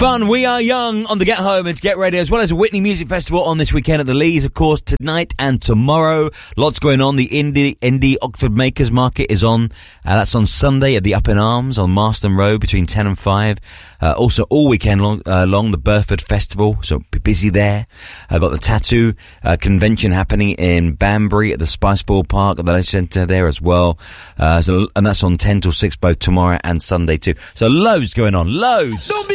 Fun, We Are Young on the Get Home and Get Ready, as well as a Whitney Music Festival on this weekend at the Lees, of course, tonight and tomorrow. Lots going on. The Indie Oxford Makers Market is on. That's on Sunday at the Up in Arms on Marston Road between 10 and 5. Also, all weekend long, the Burford Festival, so be busy there. I've got the Tattoo Convention happening in Banbury at the Spiceball Park at the Leisure Centre there as well. And that's on 10 till 6 both tomorrow and Sunday too. So loads going on. Loads!